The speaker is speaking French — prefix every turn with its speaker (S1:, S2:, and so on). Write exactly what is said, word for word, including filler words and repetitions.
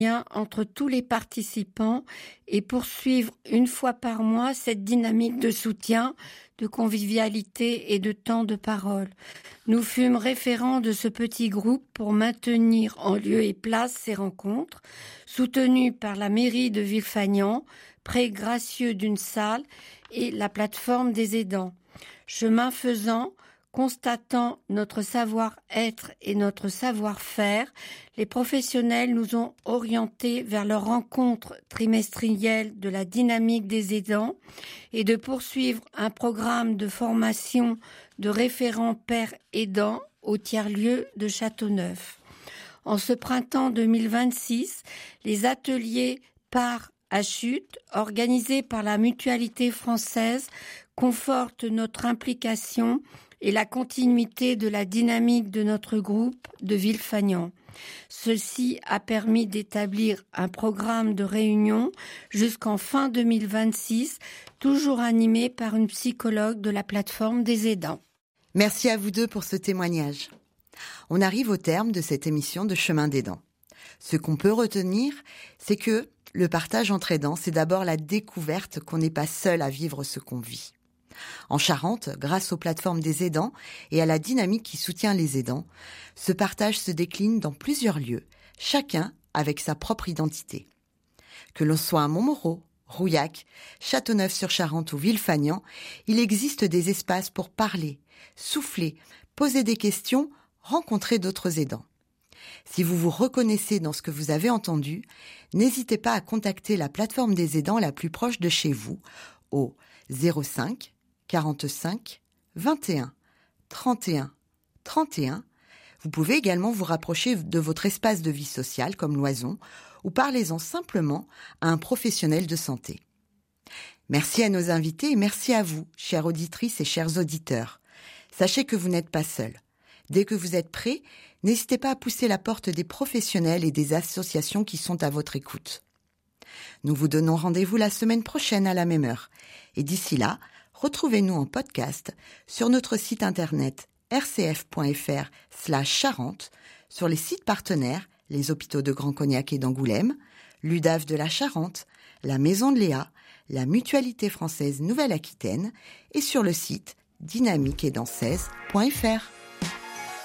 S1: lien entre tous les participants et poursuivre une fois par mois cette dynamique de soutien, de convivialité et de temps de parole. Nous fûmes référents de ce petit groupe pour maintenir en lieu et place ces rencontres, soutenus par la mairie de Villefagnan, prêt gracieux d'une salle et la plateforme des aidants. Chemin faisant, constatant notre savoir-être et notre savoir-faire, les professionnels nous ont orientés vers leur rencontre trimestrielle de la dynamique des aidants et de poursuivre un programme de formation de référents pères aidants au tiers-lieu de Châteauneuf. En ce printemps deux mille vingt-six, les ateliers par à chute, organisés par la Mutualité française, confortent notre implication et la continuité de la dynamique de notre groupe de Villefagnan. Ceci a permis d'établir un programme de réunion jusqu'en fin deux mille vingt-six, toujours animé par une psychologue de la plateforme des aidants.
S2: Merci à vous deux pour ce témoignage. On arrive au terme de cette émission de Chemin d'aidant. Ce qu'on peut retenir, c'est que le partage entre aidants, c'est d'abord la découverte qu'on n'est pas seul à vivre ce qu'on vit. En Charente, grâce aux plateformes des aidants et à la dynamique qui soutient les aidants, ce partage se décline dans plusieurs lieux, chacun avec sa propre identité. Que l'on soit à Montmoreau, Rouillac, Châteauneuf-sur-Charente ou Villefagnan, il existe des espaces pour parler, souffler, poser des questions, rencontrer d'autres aidants. Si vous vous reconnaissez dans ce que vous avez entendu, n'hésitez pas à contacter la plateforme des aidants la plus proche de chez vous au zéro cinq quarante-cinq vingt et un trente et un trente et un. Vous pouvez également vous rapprocher de votre espace de vie sociale comme l'Oison ou parlez-en simplement à un professionnel de santé. Merci à nos invités et merci à vous, chères auditrices et chers auditeurs. Sachez que vous n'êtes pas seuls. Dès que vous êtes prêts, n'hésitez pas à pousser la porte des professionnels et des associations qui sont à votre écoute. Nous vous donnons rendez-vous la semaine prochaine à la même heure. Et d'ici là, retrouvez-nous en podcast sur notre site internet r c f point f r slash Charente, sur les sites partenaires, les hôpitaux de Grand Cognac et d'Angoulême, l'U D A F de la Charente, la Maison de Léa, la Mutualité française Nouvelle-Aquitaine et sur le site dynamique aidant seize point f r.